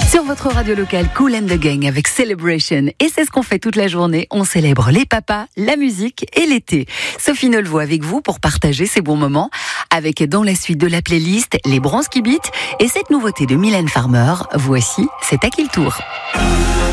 Sur votre radio locale, Kool and the Gang avec Celebration. Et c'est ce qu'on fait toute la journée. On célèbre les papas, la musique et l'été. Sophie Nolvaud avec vous pour partager ces bons moments. Avec dans la suite de la playlist, les bronzes qui beat et cette nouveauté de Mylène Farmer. Voici C'est à qui le tour.